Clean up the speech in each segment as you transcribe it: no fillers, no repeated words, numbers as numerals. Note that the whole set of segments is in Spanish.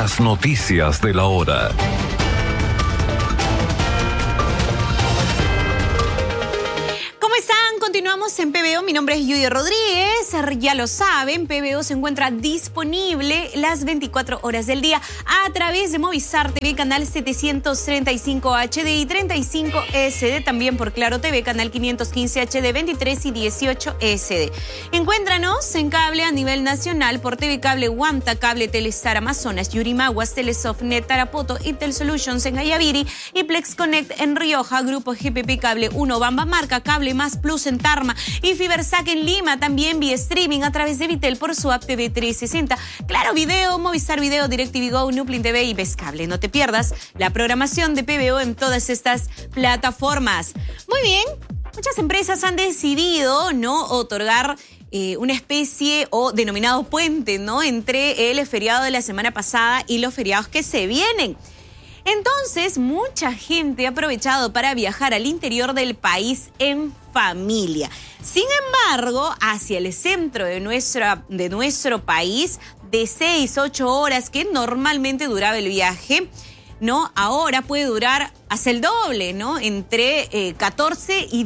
Las noticias de la hora. Continuamos en PBO, mi nombre es Judy Rodríguez, ya lo saben, PBO se encuentra disponible las 24 horas del día a través de Movistar TV, canal 735 HD y 35 SD, también por Claro TV, canal 515 HD, 23 y 18 SD. Encuéntranos en cable a nivel nacional por TV Cable Guanta, Cable Telestar Amazonas, Yurimaguas, Telesofnet, Tarapoto, Intel Solutions en Ayaviri y Plex Connect en Rioja, Grupo GPP Cable 1, Bamba Marca, Cable Más Plus en Tarma y Fibersac en Lima, también vía streaming a través de Vitel por su app TV 360, Claro Video, Movistar Video, DirecTV Go, Nuplin TV y Vescable. No te pierdas la programación de PBO en todas estas plataformas. Muy bien, muchas empresas han decidido no otorgar una especie o denominado puente, ¿no?, entre el feriado de la semana pasada y los feriados que se vienen. Entonces, mucha gente ha aprovechado para viajar al interior del país en familia. Sin embargo, hacia el centro de nuestro país, de 6-8 horas que normalmente duraba el viaje, ¿no?, ahora puede durar hasta el doble, ¿no?, entre 14 y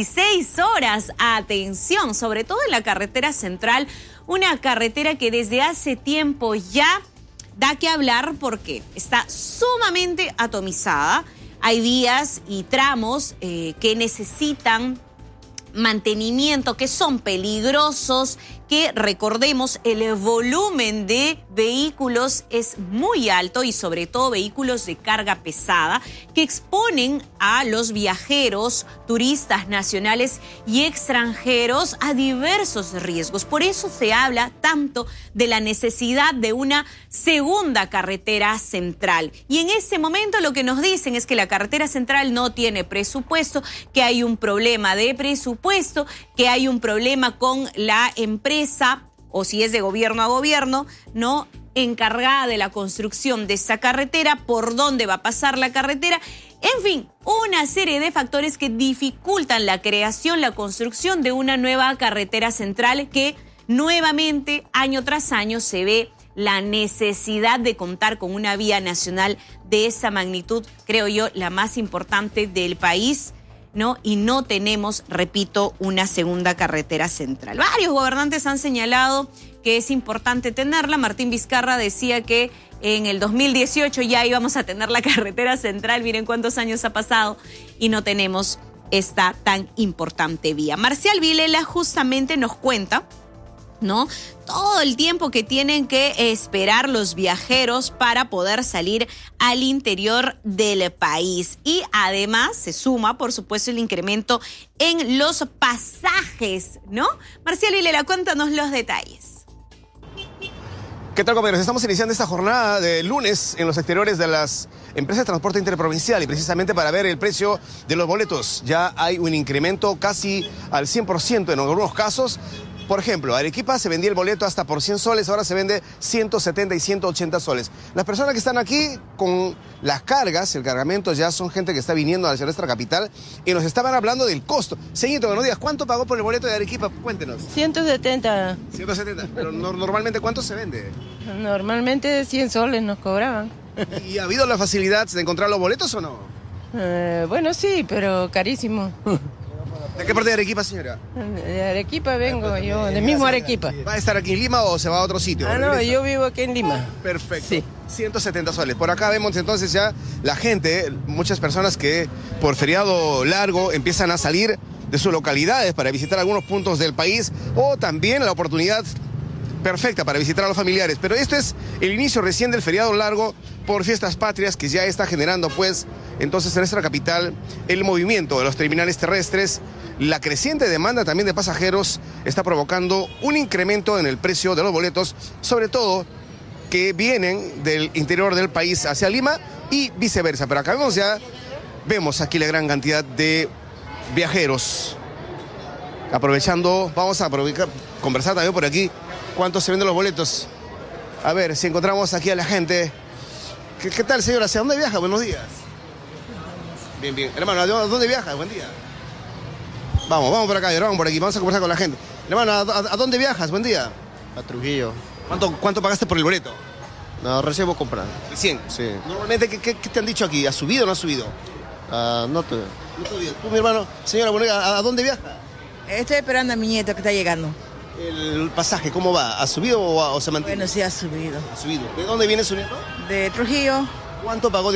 16 horas. Atención, sobre todo en la carretera central, una carretera que desde hace tiempo ya da que hablar porque está sumamente atomizada. Hay vías y tramos que necesitan mantenimiento, que son peligrosos, que recordemos el volumen de vehículos es muy alto y sobre todo vehículos de carga pesada que exponen a los viajeros, turistas nacionales y extranjeros a diversos riesgos. Por eso se habla tanto de la necesidad de una segunda carretera central. Y en este momento lo que nos dicen es que la carretera central no tiene presupuesto, que hay un problema de presupuesto, que hay un problema con la empresa, o si es de gobierno a gobierno, ¿no?, encargada de la construcción de esta carretera, por dónde va a pasar la carretera. En fin, una serie de factores que dificultan la creación, la construcción de una nueva carretera central que nuevamente, año tras año, se ve la necesidad de contar con una vía nacional de esa magnitud, creo yo, la más importante del país, ¿no? Y no tenemos, repito, una segunda carretera central. Varios gobernantes han señalado que es importante tenerla. Martín Vizcarra decía que en el 2018 ya íbamos a tener la carretera central. Miren cuántos años ha pasado y no tenemos esta tan importante vía. Marcial Vilela justamente nos cuenta, ¿no?, todo el tiempo que tienen que esperar los viajeros para poder salir al interior del país. Y además se suma, por supuesto, el incremento en los pasajes, ¿no? Marcial Vilela, cuéntanos los detalles. ¿Qué tal, compañeros? Estamos iniciando esta jornada de lunes en los exteriores de las empresas de transporte interprovincial y precisamente para ver el precio de los boletos. Ya hay un incremento casi al 100% en algunos casos. Por ejemplo, Arequipa se vendía el boleto hasta por 100 soles, ahora se vende 170 y 180 soles. Las personas que están aquí con las cargas, el cargamento, ya son gente que está viniendo hacia nuestra capital y nos estaban hablando del costo. Señorito, buenos días, ¿cuánto pagó por el boleto de Arequipa? Cuéntenos. 170. 170, pero normalmente ¿cuánto se vende? Normalmente 100 soles nos cobraban. ¿Y ha habido la facilidad de encontrar los boletos o no? Bueno, sí, pero carísimo. ¿De qué parte de Arequipa, señora? De Arequipa vengo yo, del mismo Arequipa. ¿Va a estar aquí en Lima o se va a otro sitio? No, yo vivo aquí en Lima. Perfecto. Sí. 170 soles. Por acá vemos entonces ya la gente, muchas personas que por feriado largo empiezan a salir de sus localidades para visitar algunos puntos del país o también la oportunidad perfecta para visitar a los familiares. Pero esto es el inicio recién del feriado largo por fiestas patrias que ya está generando pues entonces en nuestra capital el movimiento de los terminales terrestres. La creciente demanda también de pasajeros está provocando un incremento en el precio de los boletos, sobre todo que vienen del interior del país hacia Lima y viceversa. Pero acá vemos aquí la gran cantidad de viajeros. Aprovechando, vamos a conversar también por aquí cuánto se venden los boletos. A ver si encontramos aquí a la gente. ¿Qué tal, señora? ¿Hacia dónde viaja? Buenos días. Bien, bien. Hermano, ¿a dónde viaja? Buen día. Vamos por acá, vamos por aquí, vamos a conversar con la gente. Hermano, ¿a dónde viajas? Buen día. A Trujillo. ¿Cuánto pagaste por el boleto? No, recién voy a comprar. Recién. Sí. Normalmente, ¿qué te han dicho aquí? ¿Ha subido o no ha subido? No te... No todavía. Tú, mi hermano, señora Bonega, ¿a dónde viaja? Estoy esperando a mi nieto que está llegando. El pasaje, ¿cómo va? ¿Ha subido o se mantiene? Bueno, sí ha subido. Ha subido. ¿De dónde viene su nieto? De Trujillo. ¿Cuánto pagó